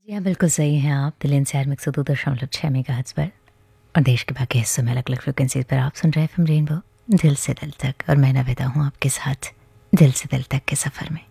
जी हाँ, बिल्कुल सही हैं आप। दिल एनसीआर में 102.6 मेगाहर्ट्ज़ पर और देश के बाकी हिस्सों में अलग-अलग फ्रीक्वेंसीज़ पर आप सुन रहे हैं एफएम रेनबो दिल से दिल तक। और मैं नवेदा हूँ आपके साथ दिल से दिल तक के सफ़र में।